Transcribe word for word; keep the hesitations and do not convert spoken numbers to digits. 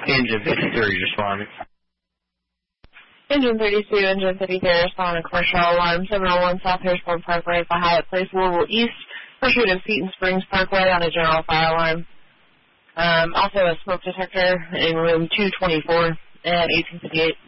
Engine fifty-three responding. Engine thirty-two, Engine fifty-three responding. Commercial alarm seven oh one South Harrisburg Parkway for Hyatt Place, Louisville East. Pursuit of Seton Springs Parkway on a general fire alarm. Um, also a smoke detector in room two twenty-four at eighteen fifty-eight.